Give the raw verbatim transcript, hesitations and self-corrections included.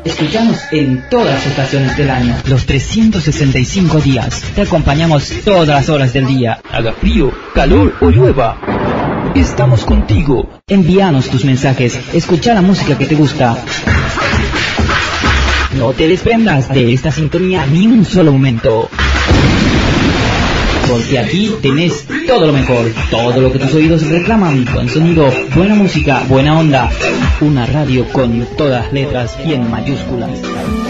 Escuchamos en todas las estaciones del año, los trescientos sesenta y cinco días. Te acompañamos todas las horas del día, haga frío, calor o llueva. Estamos contigo. Envíanos tus mensajes, escucha la música que te gusta. No te desprendas de esta sintonía ni un solo momento. Porque aquí tenés todo lo mejor, todo lo que tus oídos reclaman, buen sonido, buena música, buena onda. Una radio con todas letras y en mayúsculas.